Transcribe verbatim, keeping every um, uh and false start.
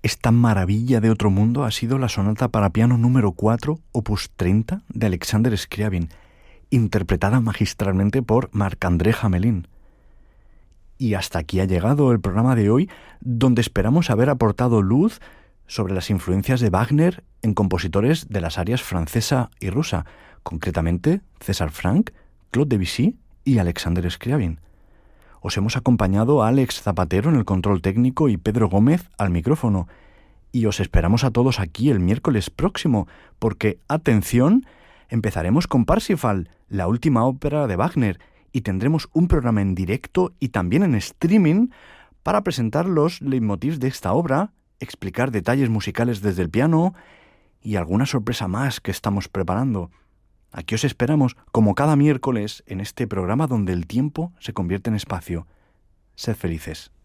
Esta maravilla de otro mundo ha sido la sonata para piano número cuatro, opus treinta, de Alexander Scriabin, interpretada magistralmente por Marc-André Hamelin. Y hasta aquí ha llegado el programa de hoy, donde esperamos haber aportado luz sobre las influencias de Wagner en compositores de las áreas francesa y rusa, concretamente César Franck, Claude Debussy y Alexander Scriabin. Os hemos acompañado a Alex Zapatero en el control técnico y Pedro Gómez al micrófono. Y os esperamos a todos aquí el miércoles próximo, porque, atención, empezaremos con Parsifal, la última ópera de Wagner, y tendremos un programa en directo y también en streaming para presentar los leitmotivs de esta obra, explicar detalles musicales desde el piano y alguna sorpresa más que estamos preparando. Aquí os esperamos, como cada miércoles, en este programa donde el tiempo se convierte en espacio. Sed felices.